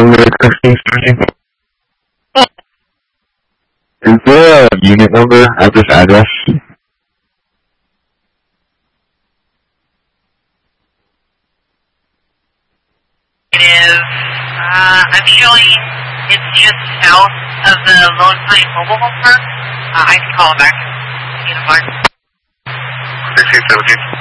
number testing starting. Is there a unit number at this address? It is, I'm showing it's just south of the Lone Pine Mobile Home Park. I can call him back. 1617.